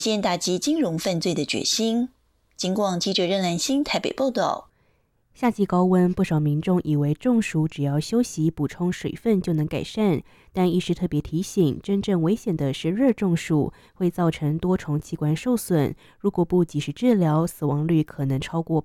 现打击金融犯罪的决心。警广记者任兰心台北报道。 夏季高温，不少民众以为中暑只要休息补充水分就能改善，但医师特别提醒，真正危险的是热中暑，会造成多重器官受损，如果不及时治疗，死亡率可能超过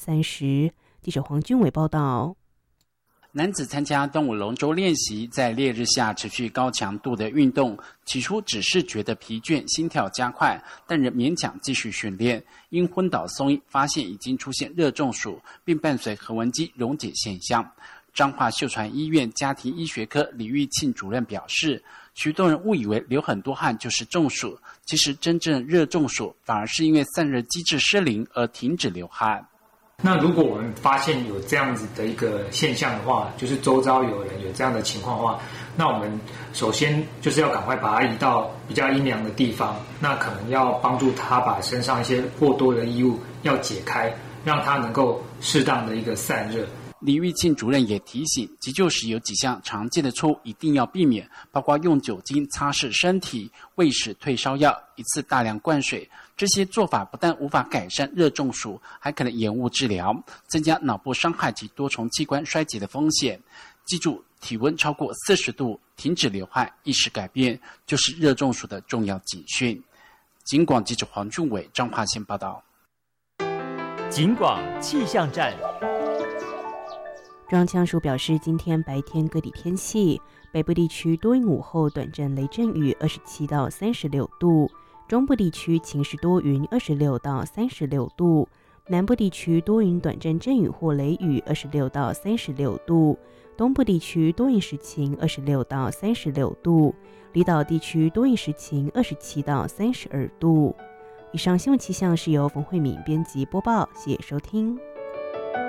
30%。记者黄俊伟报道。 男子参加端午龙舟练习，在烈日下持续高强度的运动，起初只是觉得疲倦，心跳加快，但仍勉强继续训练。因昏倒送医，发现已经出现热中暑，并伴随横纹肌溶解现象。彰化秀传医院家庭医学科李玉庆主任表示，许多人误以为流很多汗就是中暑，其实真正热中暑反而是因为散热机制失灵而停止流汗。 那如果我们发现有这样子的一个现象的话，就是周遭有人有这样的情况的话，那我们首先就是要赶快把它移到比较阴凉的地方，那可能要帮助他把身上一些过多的衣物要解开，让他能够适当的一个散热。 李玉庆主任也提醒，急救时有几项常见的错误一定要避免，包括用酒精擦拭身体、喂食退烧药、一次大量灌水。这些做法不但无法改善热中暑，还可能延误治疗，增加脑部伤害及多重器官衰竭的风险。记住，体温超过40度，停止流汗，意识改变，就是热中暑的重要警讯。警广记者黄俊伟彰化县报道。 警广气象站。 中央气象署表示，今天白天各地天气，北部地区多云，午后短暂雷阵雨，27到36度；中部地区晴时多云，26到36度；南部地区多云短暂阵雨或雷雨，26到36度；东部地区多云时晴，26到36度；离岛地区多云时晴，27到32度。以上新闻气象是由冯慧敏编辑播报，谢谢收听。